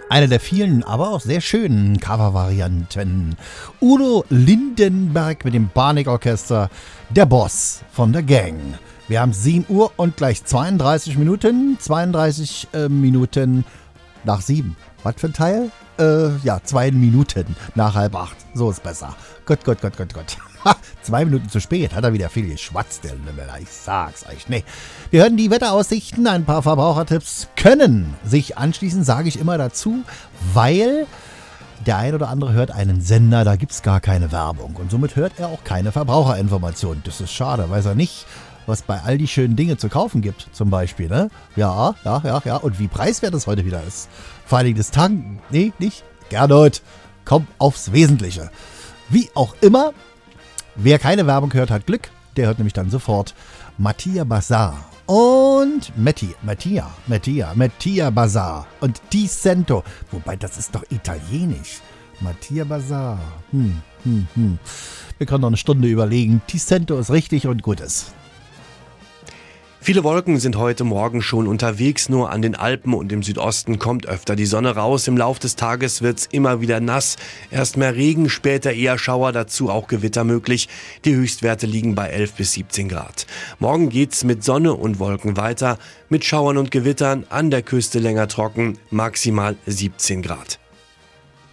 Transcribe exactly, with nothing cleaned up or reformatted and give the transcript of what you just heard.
Eine der vielen, aber auch sehr schönen Covervarianten. Udo Lindenberg mit dem Panik-Orchester, der Boss von der Gang. Wir haben sieben Uhr und gleich zweiunddreißig Minuten. zweiunddreißig äh, Minuten nach sieben. Was für ein Teil? Äh, ja, zwei Minuten nach halb acht. So ist besser. Gott, Gott, Gott, Gott, Gott. Ha, zwei Minuten zu spät. Hat er wieder viel geschwatzt, der Lümmel. Ich sag's euch. Nee. Wir hören die Wetteraussichten. Ein paar Verbrauchertipps können sich anschließen, sage ich immer dazu, weil der ein oder andere hört einen Sender, da gibt's gar keine Werbung. Und somit hört er auch keine Verbraucherinformation. Das ist schade, weiß er nicht, was bei all die schönen Dinge zu kaufen gibt, zum Beispiel, ne? Ja, ja, ja, ja. Und wie preiswert es heute wieder ist. Vor allem das Tanken. Nee, nicht? Gernot, komm aufs Wesentliche. Wie auch immer, wer keine Werbung hört, hat Glück. Der hört nämlich dann sofort Mattia Bazar und Metti, Mattia, Mattia, Mattia Bazar und Di Cento. Wobei, das ist doch italienisch. Mattia Bazar. Hm, hm, hm. Wir können noch eine Stunde überlegen. Di Cento ist richtig und gut ist. Viele Wolken sind heute Morgen schon unterwegs, nur an den Alpen und im Südosten kommt öfter die Sonne raus. Im Lauf des Tages wird's immer wieder nass. Erst mehr Regen, später eher Schauer, dazu auch Gewitter möglich. Die Höchstwerte liegen bei elf bis siebzehn Grad. Morgen geht's mit Sonne und Wolken weiter, mit Schauern und Gewittern, an der Küste länger trocken, maximal siebzehn Grad.